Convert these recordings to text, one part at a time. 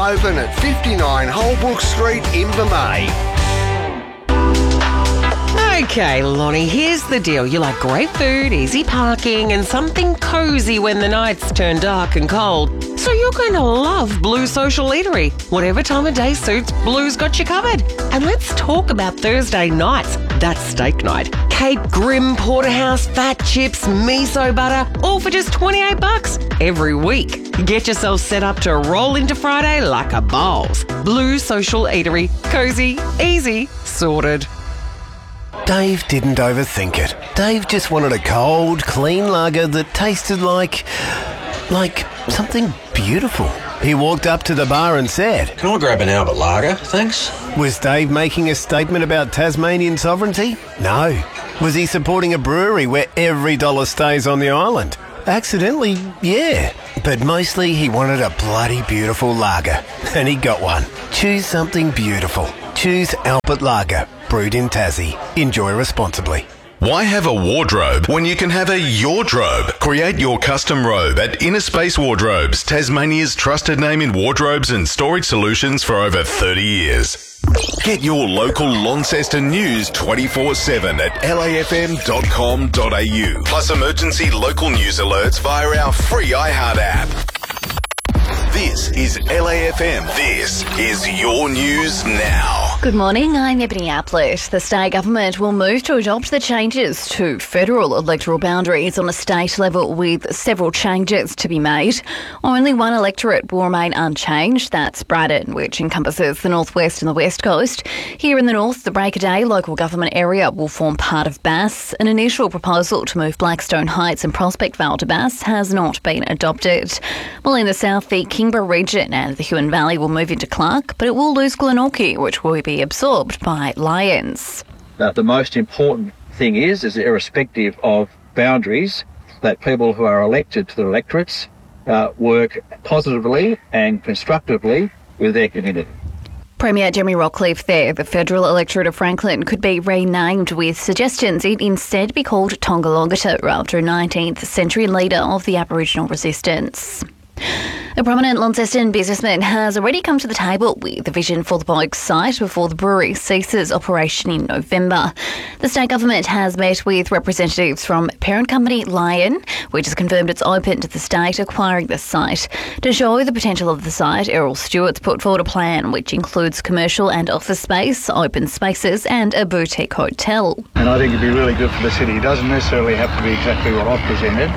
open at 59 Holbrook Street, Invermay. Okay, Lonnie, here's the deal. You like great food, easy parking, and something cosy when the nights turn dark and cold. So you're going to love Blue Social Eatery. Whatever time of day suits, Blue's got you covered. And let's talk about Thursday nights. That's steak night. Cape Grim, Porterhouse, fat chips, miso butter, all for just $28 every week. Get yourself set up to roll into Friday like a balls. Blue Social Eatery. Cozy, easy, sorted. Dave didn't overthink it. Dave just wanted a cold, clean lager that tasted like something beautiful. He walked up to the bar and said, "Can I grab an Albert Lager, thanks?" Was Dave making a statement about Tasmanian sovereignty? No. Was he supporting a brewery where every dollar stays on the island? Accidentally, yeah. But mostly he wanted a bloody beautiful lager. And he got one. Choose something beautiful. Choose Albert Lager. Brewed in Tassie. Enjoy responsibly. Why have a wardrobe when you can have a yardrobe? Create your custom robe at Inner Space Wardrobes, Tasmania's trusted name in wardrobes and storage solutions for over 30 years. Get your local Launceston news 24/7 at lafm.com.au. Plus emergency local news alerts via our free iHeart app. This is LAFM. This is your news now. Good morning, I'm Ebony Aplett. The state government will move to adopt the changes to federal electoral boundaries on a state level, with several changes to be made. Only one electorate will remain unchanged. That's Braddon, which encompasses the northwest and the west coast. Here in the north, the Break-A-Day local government area will form part of Bass. An initial proposal to move Blackstone Heights and Prospect Vale to Bass has not been adopted. While in the south, the Kingborough region and the Huon Valley will move into Clark, but it will lose Glenorchy, which will be absorbed by Lyons. The most important thing is irrespective of boundaries, that people who are elected to the electorates work positively and constructively with their community. Premier Jeremy Rockcliffe there. The federal electorate of Franklin could be renamed, with suggestions it instead be called Tongalongata after a 19th century leader of the Aboriginal resistance. A prominent Launceston businessman has already come to the table with a vision for the Boakes site before the brewery ceases operation in November. The state government has met with representatives from parent company Lion, which has confirmed it's open to the state acquiring the site. To show the potential of the site, Errol Stewart's put forward a plan which includes commercial and office space, open spaces and a boutique hotel. And I think it'd be really good for the city. It doesn't necessarily have to be exactly what I've presented,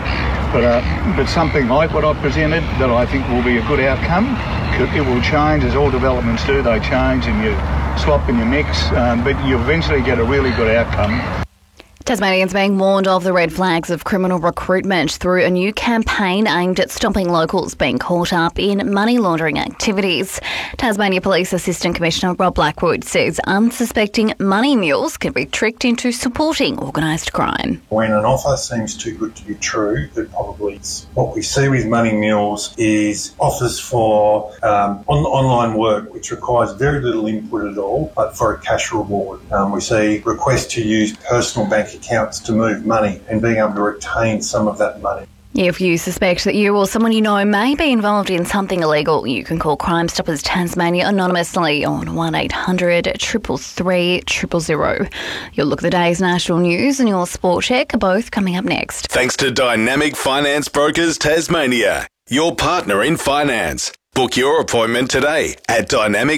but something like what I've presented that I think will be a good outcome. It will change, as all developments do. They change and you swap and you mix, but you eventually get a really good outcome. Tasmanians being warned of the red flags of criminal recruitment through a new campaign aimed at stopping locals being caught up in money laundering activities. Tasmania Police Assistant Commissioner Rob Blackwood says unsuspecting money mules can be tricked into supporting organised crime. When an offer seems too good to be true, that probably what we see with money mules is offers for online work which requires very little input at all, but for a cash reward. We see requests to use personal bank accounts to move money and being able to retain some of that money. If you suspect that you or someone you know may be involved in something illegal, you can call Crime Stoppers Tasmania anonymously on 1800 333 000. You'll look at the day's national news and your sport check are both coming up next. Thanks to Dynamic Finance Brokers Tasmania, your partner in finance. Book your appointment today at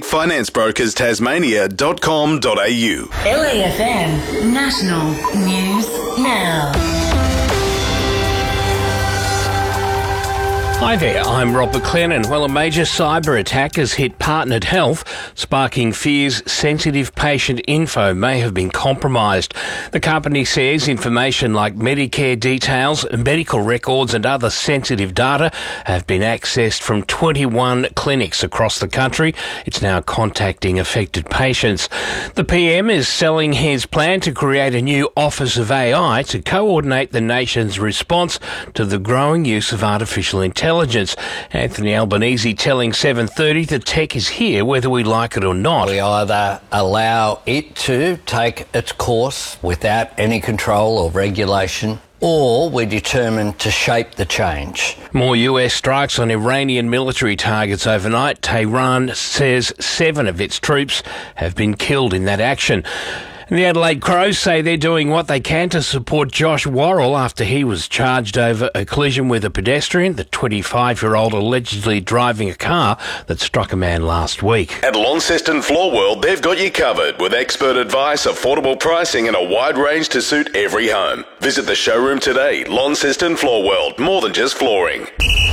dynamicfinancebrokerstasmania.com.au. LAFM National News Now. Hi there, I'm Rob McLennan. Well, a major cyber attack has hit Partnered Health, sparking fears sensitive patient info may have been compromised. The company says information like Medicare details, medical records and other sensitive data have been accessed from 21 clinics across the country. It's now contacting affected patients. The PM is selling his plan to create a new Office of AI to coordinate the nation's response to the growing use of artificial intelligence. Anthony Albanese telling 7:30 that tech is here whether we like it or not. We either allow it to take its course without any control or regulation, or we're determined to shape the change. More US strikes on Iranian military targets overnight. Tehran says 7 of its troops have been killed in that action. And the Adelaide Crows say they're doing what they can to support Josh Worrell after he was charged over a collision with a pedestrian, the 25-year-old allegedly driving a car that struck a man last week. At Launceston Floor World, they've got you covered with expert advice, affordable pricing and a wide range to suit every home. Visit the showroom today. Launceston Floor World, more than just flooring.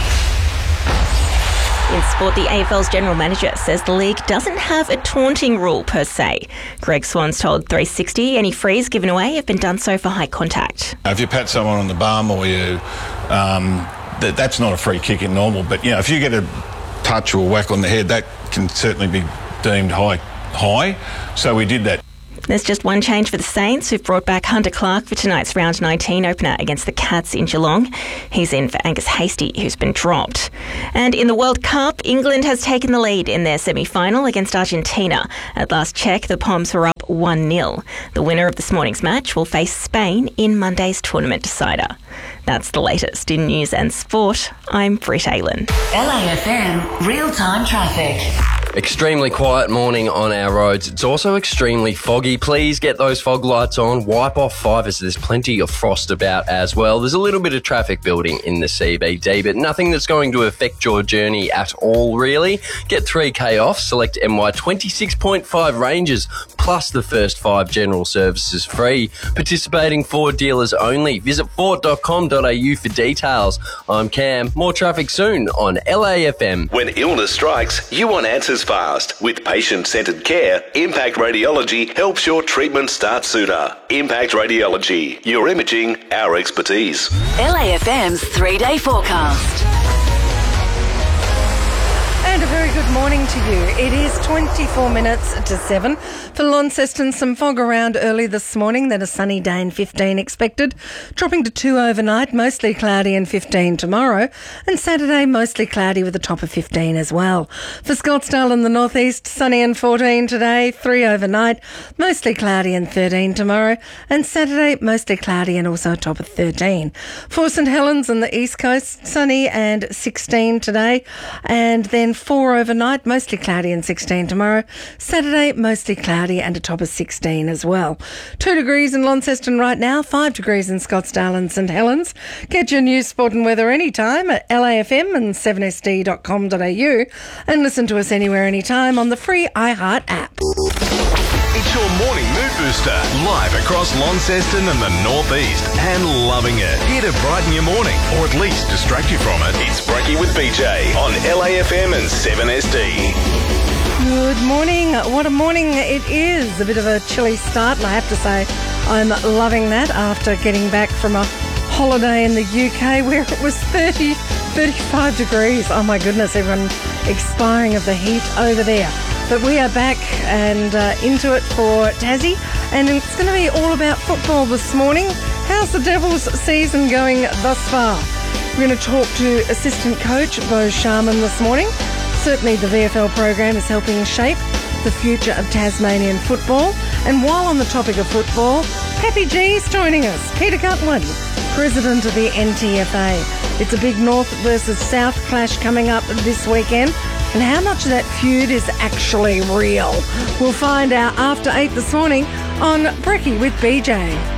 In sport, the AFL's general manager says the league doesn't have a taunting rule per se. Greg Swan's told 360 any frees given away have been done so for high contact. If you pat someone on the bum or you, that's not a free kick in normal. But if you get a touch or whack on the head, that can certainly be deemed high. So we did that. There's just one change for the Saints, who've brought back Hunter Clark for tonight's round 19 opener against the Cats in Geelong. He's in for Angus Hastie, who's been dropped. And in the World Cup, England has taken the lead in their semi-final against Argentina. At last check, the Poms were up 1-0. The winner of this morning's match will face Spain in Monday's tournament decider. That's the latest in news and sport. I'm Britt Aylan. LAFM real-time traffic. Extremely quiet morning on our roads. It's also extremely foggy. Please get those fog lights on. Wipe off 5 as there's plenty of frost about as well. There's a little bit of traffic building in the CBD, but nothing that's going to affect your journey at all, really. Get 3K off. Select MY 26.5 ranges, plus the first 5 general services free. Participating Ford dealers only. Visit ford.com.au for details. I'm Cam. More traffic soon on LAFM. When illness strikes, you want answers fast. With patient-centred care, Impact Radiology helps your treatment start sooner. Impact Radiology, your imaging, our expertise. LAFM's 3-day forecast. And a very good morning to you. It is 24 minutes to 7. For Launceston, some fog around early this morning, then a sunny day and 15 expected. Dropping to 2 overnight, mostly cloudy and 15 tomorrow. And Saturday, mostly cloudy with a top of 15 as well. For Scottsdale in the northeast, sunny and 14 today, 3 overnight, mostly cloudy and 13 tomorrow. And Saturday, mostly cloudy and also a top of 13. For St Helens on the east coast, sunny and 16 today. And then 4 overnight, mostly cloudy and 16 tomorrow. Saturday, mostly cloudy and a top of 16 as well. 2 degrees in Launceston right now, 5 degrees in Scottsdale and St Helens. Get your news, sport and weather anytime at LAFM and 7sd.com.au and listen to us anywhere anytime on the free iHeart app. It's your morning mood booster, live across Launceston and the northeast, and loving it. Here to brighten your morning, or at least distract you from it. It's Brekkie with BJ on LAFM and 7SD. Good morning. What a morning it is. A bit of a chilly start, and I have to say I'm loving that after getting back from a holiday in the UK where it was 35 degrees. Oh my goodness, everyone expiring of the heat over there. But we are back and into it for Tassie, and it's going to be all about football this morning. How's the Devils season going thus far? We're going to talk to assistant coach Bo Sharman this morning. Certainly the VFL program is helping shape the future of Tasmanian football. And while on the topic of football, Happy G's joining us. Peter Cutler, president of the NTFA. It's a big North versus South clash coming up this weekend. And how much of that feud is actually real? We'll find out after 8 this morning on Brekkie with BJ.